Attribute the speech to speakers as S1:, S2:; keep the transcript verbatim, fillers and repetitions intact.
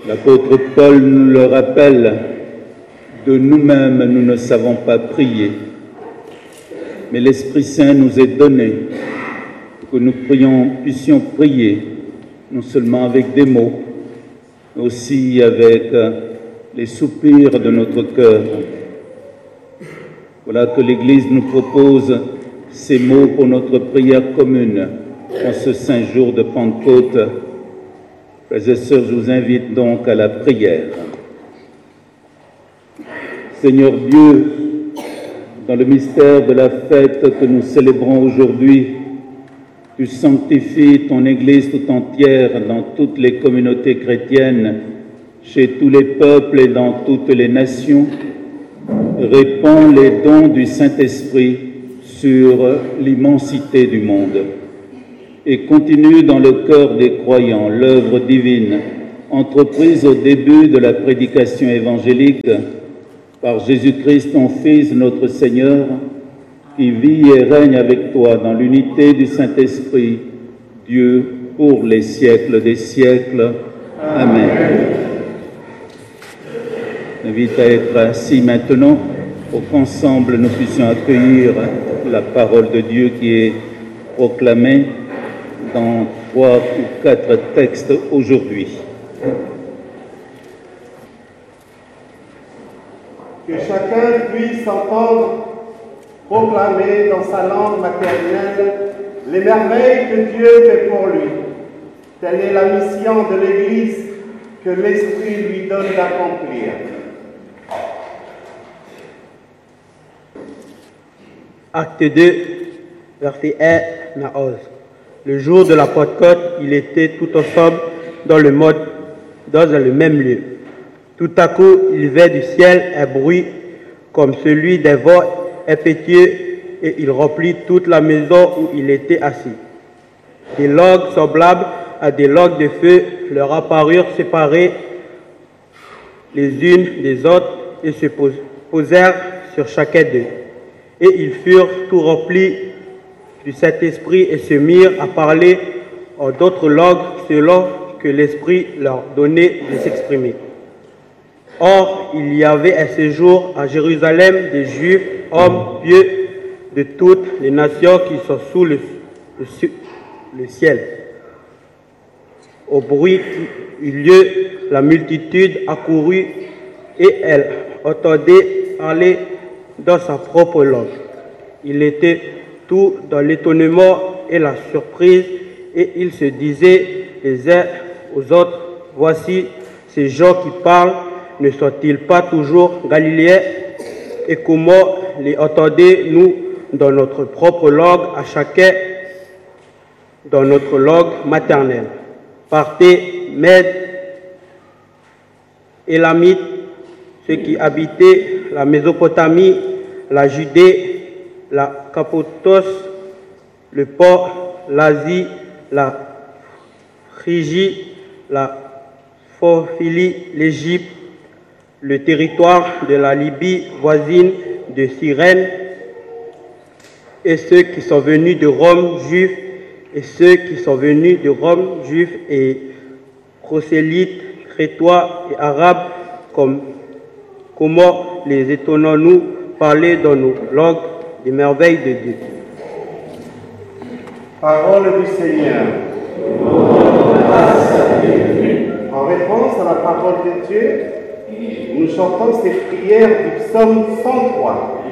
S1: L'apôtre Paul nous le rappelle, de nous-mêmes nous ne savons pas prier, mais l'Esprit Saint nous est donné pour que nous prions, puissions prier, non seulement avec des mots, mais aussi avec les soupirs de notre cœur. Voilà que l'Église nous propose ces mots pour notre prière commune en ce saint jour de Pentecôte. Frères et sœurs, je vous invite donc à la prière. Seigneur Dieu, dans le mystère de la fête que nous célébrons aujourd'hui, tu sanctifies ton Église tout entière dans toutes les communautés chrétiennes, chez tous les peuples et dans toutes les nations. Répands les dons du Saint-Esprit sur l'immensité du monde et continue dans le cœur des croyants l'œuvre divine entreprise au début de la prédication évangélique par Jésus-Christ, ton Fils, notre Seigneur, qui vit et règne avec toi dans l'unité du Saint-Esprit, Dieu, pour les siècles des siècles. Amen. Je m'invite à être assis maintenant pour qu'ensemble nous puissions accueillir la parole de Dieu qui est proclamée dans trois ou quatre textes aujourd'hui.
S2: Que chacun puisse entendre proclamer dans sa langue maternelle les merveilles que Dieu fait pour lui. Telle est la mission de l'Église que l'Esprit lui donne d'accomplir.
S3: Acte deux, verset un à onze. Le jour de la Pentecôte, ils étaient tout ensemble dans le, mode, dans le même lieu. Tout à coup, il vint du ciel un bruit comme celui d'un vent impétueux et il remplit toute la maison où il était assis. Des langues semblables à des langues de feu leur apparurent séparées les unes des autres et se posèrent sur chacun d'eux. Et ils furent tout remplis du Saint-Esprit et se mirent à parler en d'autres langues selon que l'Esprit leur donnait de s'exprimer. Or, il y avait un séjour à Jérusalem des Juifs, hommes pieux de toutes les nations qui sont sous le, le, le ciel. Au bruit qui eut lieu, la multitude accourut et elle entendait parler dans sa propre langue. Il était tout dans l'étonnement et la surprise, et ils se disaient les uns aux autres, voici ces gens qui parlent, ne sont-ils pas toujours galiléens? Et comment les entendez-nous dans notre propre langue, à chacun dans notre langue maternelle? Partez, Mèdes, Élamites, ceux qui habitaient la Mésopotamie, la Judée, la Cappadoce, le Pont, l'Asie, la Phrygie, la Pamphylie, l'Égypte, le territoire de la Libye voisine de Cyrène, et ceux qui sont venus de Rome, juifs, et ceux qui sont venus de Rome, juifs et prosélytes, crétois et arabes, comme, comment les étonnons-nous parler dans nos langues des merveilles de Dieu.
S2: Parole du Seigneur. En réponse à la parole de Dieu, nous chantons ces prières du psaume cent trois.